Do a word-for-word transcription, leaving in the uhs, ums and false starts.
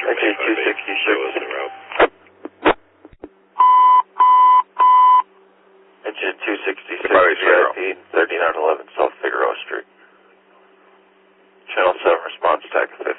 Exit two sixty-six. Show us the route. Engine two sixty-six, V I P, thirty-nine eleven South Figueroa Street. Channel seven response, T A C